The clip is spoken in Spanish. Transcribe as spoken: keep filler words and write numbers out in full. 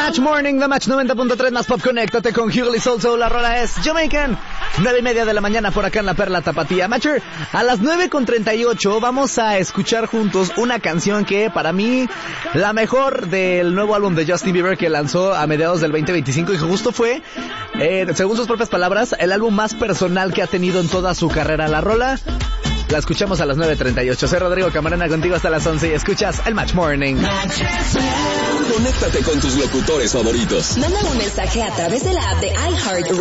Match Morning, The Match noventa punto tres más Pop. Conéctate con Hughley Soul Soul. La rola es Jamaican. Nueve y media de la mañana por acá en La Perla Tapatía. Matcher, a las nueve con treinta y ocho vamos a escuchar juntos una canción que para mí la mejor del nuevo álbum de Justin Bieber que lanzó a mediados del veinte veinticinco y que justo fue, eh, según sus propias palabras, el álbum más personal que ha tenido en toda su carrera. La rola la escuchamos a las nueve treinta y ocho. Soy Rodrigo Camarena contigo hasta las once y escuchas el Match Morning. Conéctate con tus locutores favoritos. Manda un mensaje a través de la app de iHeart